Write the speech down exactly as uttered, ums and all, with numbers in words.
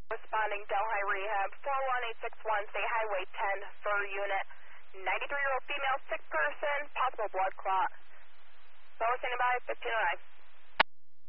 Responding Delhi Rehab, four one eight six one, State Highway ten for unit. ninety-three-year-old female, sick person, possible blood clot. So standing by, fifteen oh nine.